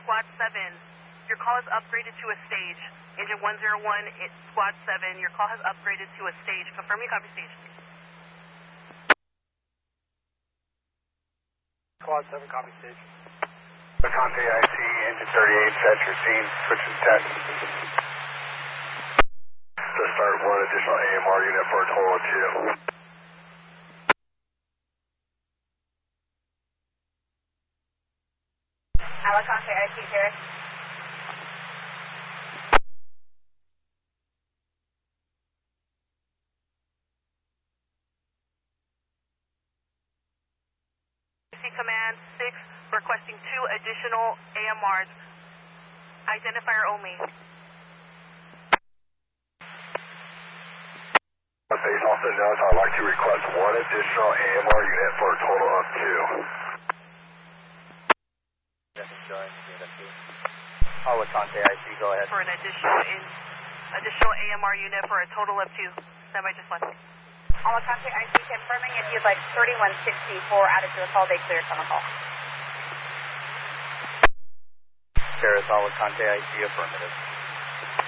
Squad 7. Your call is upgraded to a stage. Engine 101, it's Squad 7. Your call has upgraded to a stage. Confirm you copy stage. Squad 7, copy stage. Conte IC, engine 38, set your scene, switch to 10. To start one additional AMR unit for a total of 2. Alicante IC here. Command 6 requesting 2 additional AMRs. Identifier only. Base also knows I'd like to request 1 additional AMR unit for a total of 2. Alicante IC, go ahead. For an additional AMR unit for a total of 2. Stand by just 1. Alicante IC confirming if you'd like 3164 added to the call, they clear summer call. Paris Alicante IC, affirmative.